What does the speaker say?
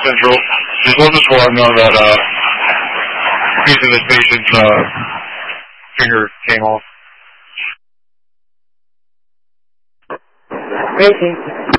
Central. Just let the squad know that a piece of this patient's finger came off. Patient